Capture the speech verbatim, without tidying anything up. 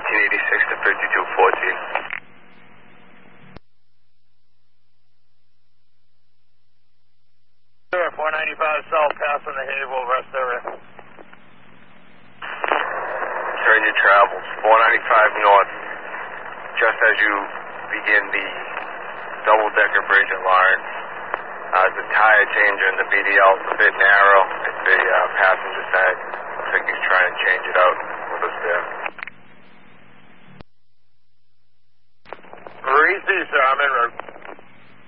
eighteen eighty-six to fifty-two fourteen. four ninety-five south, passing the Haverhill rest area. Turn your travels, four ninety-five north, just as you begin the double-decker bridge at Lawrence. Uh, the tire changer in the B D L is a bit narrow. It's the uh, passenger side. Looks like he's trying to change it out with us there. Receive, sir. I'm en route.